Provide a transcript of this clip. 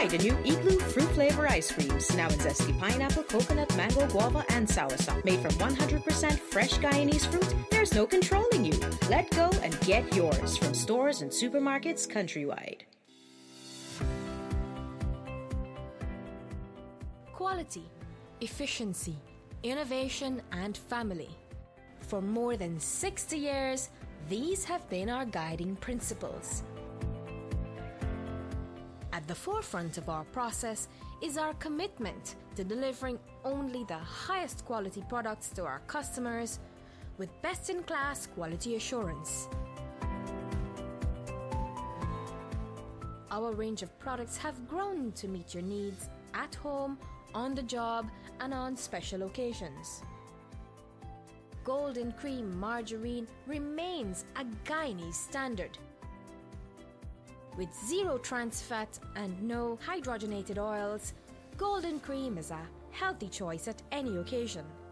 the new Igloo fruit flavor ice creams, now in zesty pineapple, coconut, mango, guava, and soursop. Made from 100% fresh Guyanese fruit, there's no controlling you. Let go and get yours from stores and supermarkets countrywide. Quality, efficiency, innovation, and family. For more than 60 years, these have been our guiding principles. At the forefront of our process is our commitment to delivering only the highest quality products to our customers with best-in-class quality assurance. Our range of products have grown to meet your needs at home, on the job, and on special occasions. Golden Cream margarine remains a Guyanese standard. With zero trans fat and no hydrogenated oils, Golden Cream is a healthy choice at any occasion.